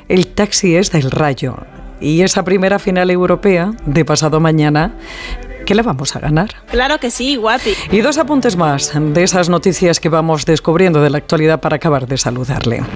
El taxi es del Rayo. Y esa primera final europea de pasado mañana, ¿qué le vamos a ganar? Claro que sí, guapi. Y 2 apuntes más de esas noticias que vamos descubriendo de la actualidad para acabar de saludarle.